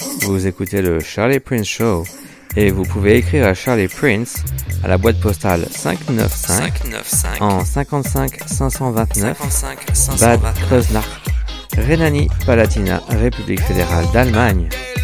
Vous écoutez le Charlie Prince Show et vous pouvez écrire à Charlie Prince à la boîte postale 595 en 55 529 Bad Kreuznach, Rhénanie-Palatinat, République fédérale d'Allemagne.